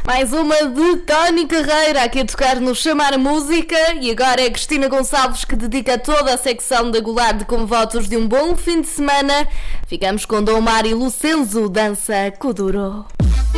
Mais uma de Tony Carreira aqui a tocar no Chamar Música. E agora é Cristina Gonçalves que dedica toda a secção da Goulart com votos de um bom fim de semana. Ficamos com Dom Mário Lucenzo, Dança Kuduro.